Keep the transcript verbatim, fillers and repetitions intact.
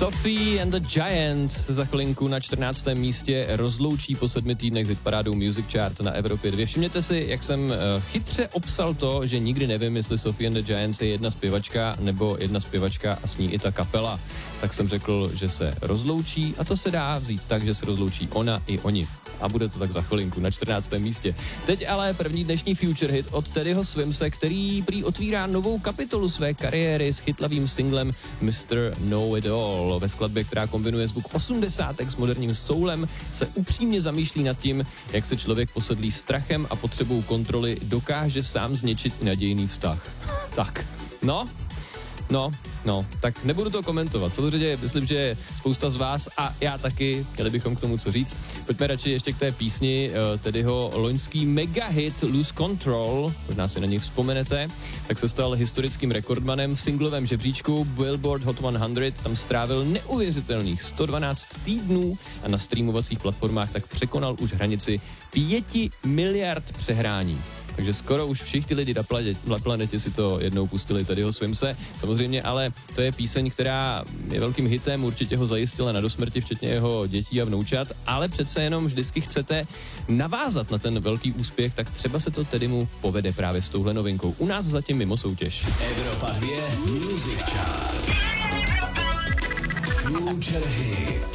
Sophie and the Giants se za chvilinku na čtrnáctém místě rozloučí po sedmi týdnech s hitparádou Music Chart na Evropě dva. Všimněte si, jak jsem chytře obsal to, že nikdy nevím, jestli Sophie and the Giants je jedna zpěvačka nebo jedna zpěvačka a s ní i ta kapela. Tak jsem řekl, že se rozloučí a to se dá vzít tak, že se rozloučí ona i oni. A bude to tak za chvilinku na čtrnáctém místě. Teď ale první dnešní future hit od Teddyho Swimse, který prý otvírá novou kapitolu své kariéry s chytlavým singlem mister Know It All. Ve skladbě, která kombinuje zvuk osmdesátek s moderním soulem, se upřímně zamýšlí nad tím, jak se člověk posedlý strachem a potřebou kontroly dokáže sám zničit i nadějný vztah. Tak, no... No, no, tak nebudu to komentovat. Samozřejmě myslím, že spousta z vás a já taky, měli bychom k tomu co říct. Pojďme radši ještě k té písni, tedy jeho loňský mega hit Lose Control, možná si na něj vzpomenete, tak se stal historickým rekordmanem v singlovém žebříčku Billboard Hot sto, tam strávil neuvěřitelných sto dvanáct týdnů a na streamovacích platformách tak překonal už hranici pěti miliard přehrání. Takže skoro už všichni lidi na planetě, na planetě si to jednou pustili, Teddyho Swimse. Samozřejmě, ale to je píseň, která je velkým hitem, určitě ho zajistila na dosmrti, včetně jeho dětí a vnoučat, ale přece jenom vždycky chcete navázat na ten velký úspěch, tak třeba se to Teddymu povede právě s touhle novinkou. U nás zatím mimo soutěž. Evropa dva Music Chart. Future hit.